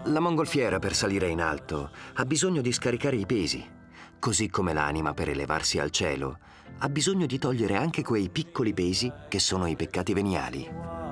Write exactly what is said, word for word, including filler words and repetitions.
La mongolfiera per salire in alto ha bisogno di scaricare i pesi, così come l'anima per elevarsi al cielo ha bisogno di togliere anche quei piccoli pesi che sono i peccati veniali.